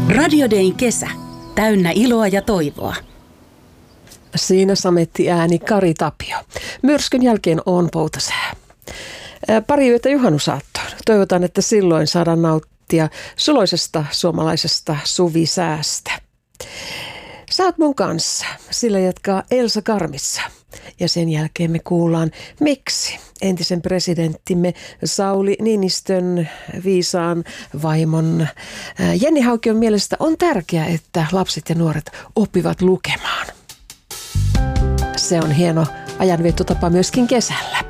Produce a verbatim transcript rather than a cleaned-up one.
Radio Dayn kesä. Täynnä iloa ja toivoa. Siinä sametti ääni Kari Tapio. Myrskyn jälkeen on poutasää. Pari yötä juhannusaattoon. Toivotaan, että silloin saadaan nauttia suloisesta suomalaisesta suvisäästä. Sä oot mun kanssa. Sillä jatkaa Elsa Karmissa. Ja sen jälkeen me kuullaan, miksi entisen presidenttimme Sauli Niinistön viisaan vaimon Jenni Haukion mielestä on tärkeää, että lapset ja nuoret oppivat lukemaan. Se on hieno ajanviettotapa myöskin kesällä.